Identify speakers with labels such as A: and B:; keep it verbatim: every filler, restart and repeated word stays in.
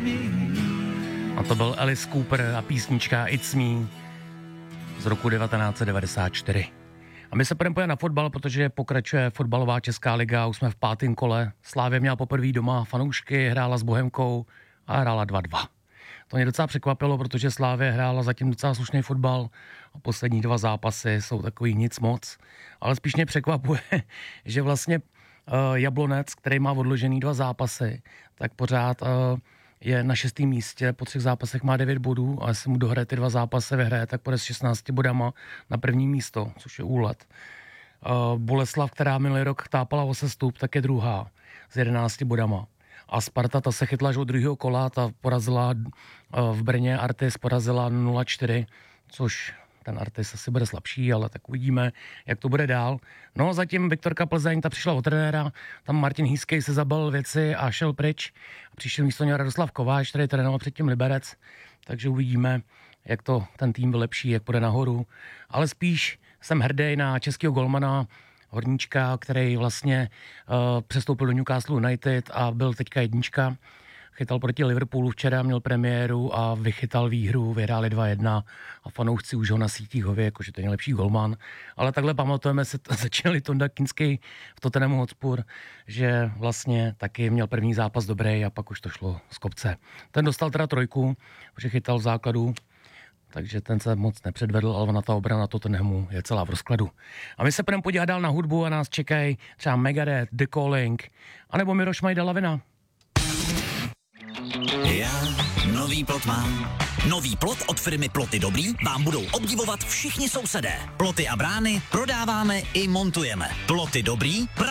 A: A to byl Alice Cooper a písnička It's Me z roku devatenáct set devadesát čtyři. A my se půjdeme podívat na fotbal, protože pokračuje fotbalová Česká liga, už jsme v pátém kole. Slávě měla poprvé doma fanoušky, hrála s Bohemkou a hrála dva dva. To mě docela překvapilo, protože Slávě hrála zatím docela slušný fotbal a poslední dva zápasy jsou takový nic moc. Ale spíš mě překvapuje, že vlastně uh, Jablonec, který má odložený dva zápasy, tak pořád uh, je na šestém místě, po třech zápasech má devět bodů a jestli mu dohraje ty dva zápasy, vyhraje, tak půjde s šestnácti bodama na první místo, což je úlet. Uh, Boleslav, která minulý rok tápala o sestup, tak je druhá s jedenácti bodama. A Sparta, ta se chytla, že od druhého kola, ta porazila uh, v Brně, Artis porazila nula čtyři, což ten Artis asi bude slabší, ale tak uvidíme, jak to bude dál. No zatím Viktorka Plzeň, ta přišla od trenéra, tam Martin Hýskej se zabalil věci a šel pryč. A přišel místo něj Radoslav Kováč, který trénoval předtím Liberec, takže uvidíme, jak to ten tým vylepší, jak půjde nahoru. Ale spíš jsem hrdý na českého golmana Horníčka, který vlastně uh, přestoupil do Newcastle United a byl teďka jednička. Chytal proti Liverpoolu včera, měl premiéru a vychytal výhru, vyhráli dva jedna a fanoušci už ho na sítích hoví, jakože to je nejlepší golman. Ale takhle pamatujeme, se t- začínali Tonda Kinský v Tottenhamu Hotspur, že vlastně taky měl první zápas dobrý a pak už to šlo z kopce. Ten dostal teda trojku, protože chytal v základu, takže ten se moc nepředvedl, ale na ta obrana Tottenhamu je celá v rozkladu. A my se půjdeme podívat dál na hudbu a nás čekají třeba Megadeth, The Calling, anebo Miroš Majda Lavina.
B: Já nový plot mám. Nový plot od firmy Ploty Dobrý vám budou obdivovat všichni sousedé. Ploty a brány prodáváme i montujeme. Ploty Dobrý